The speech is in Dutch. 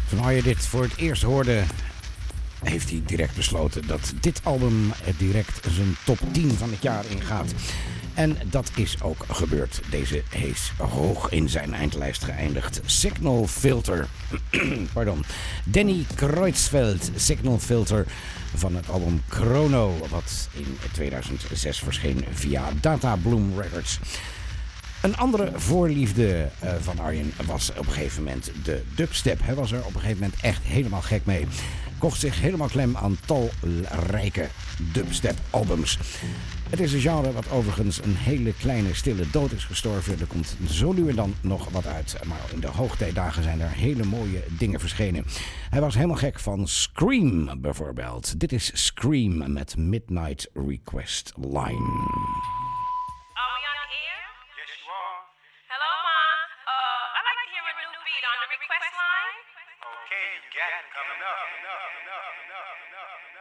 Toen Arjen dit voor het eerst hoorde, heeft hij direct besloten dat dit album direct zijn top 10 van het jaar ingaat. En dat is ook gebeurd. Deze is hoog in zijn eindlijst geëindigd. Signal Filter. Pardon. Danny Kreutzfeldt, Signal Filter van het album Chrono, wat in 2006 verscheen via Data Bloom Records. Een andere voorliefde van Arjen was op een gegeven moment de dubstep. Hij was er op een gegeven moment echt helemaal gek mee. Kocht zich helemaal klem aan talrijke dubstep albums. Het is een genre wat overigens een hele kleine stille dood is gestorven. Er komt zo nu en dan nog wat uit. Maar in de hoogtijdagen zijn er hele mooie dingen verschenen. Hij was helemaal gek van Scream bijvoorbeeld. Dit is Scream met Midnight Request Line. Okay, you got it coming up.